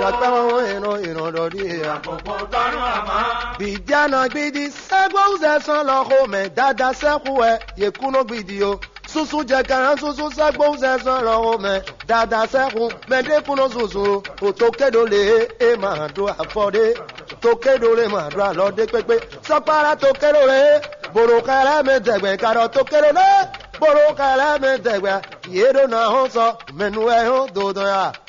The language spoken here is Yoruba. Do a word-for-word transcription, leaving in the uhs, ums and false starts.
Kakao eno eno dodia. Bidiana bidi sego zeson lo home dada sekwe ye kuno bidio. Susu jekara susu sego zeson lo home dada seku mede kuno susu otokedo le e ma do afode. Tokedo le ma do lo de pepe. Sopara tokedo le boro kala me degbe karo tokedo le boro kala me degbe yedo na honso menu e ho dodo ya.